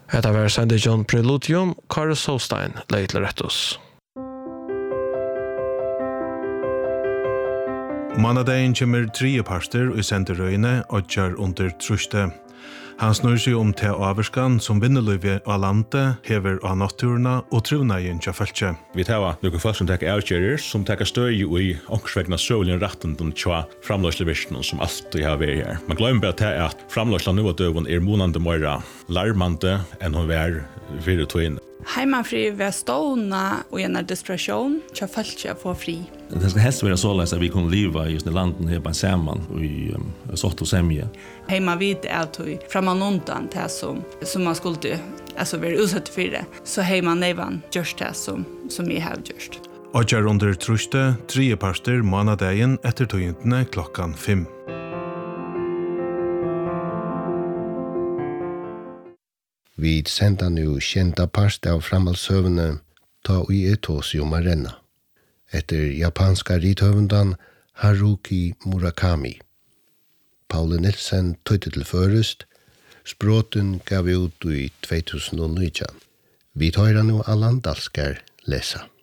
Hetta var John Preludium, Carl Solstein, Leitler Rettus. Manadagen kommer 3 parter i senderøyene og kjør under truste. Han snur seg om til averskan som vinnerløyve av landet, hever av naturene og trunneien til følge. Vi tar noen folk som tager avgjører, som tager støy i ångsvegna søvlen retten til framløslevirsten som alltid har vært her. Man glemmer bare til at framløslen nå av døven månande mer larmande enn hun var 4-2. Heimafri ved stående og en desperation, så følte jeg få fri. Det skal helst være således at vi kunne leve i landet her på en sammen og i sort og semje. Heima vid er tog framan undan det som man skulle være utsatt for det. Så heima nevan gjørst det som jeg har gjørst. Og kjør under truste 3 parter manadagen etter togintene 5:00. Vi sender nu kjenta part av framhaldsøvende ta i etås om arena. Etter japanska rithøvendan Haruki Murakami. Paule Nilsen tøyde til først, språten gav ut i 2019. Vi tar nu Allan Dalskar lesa.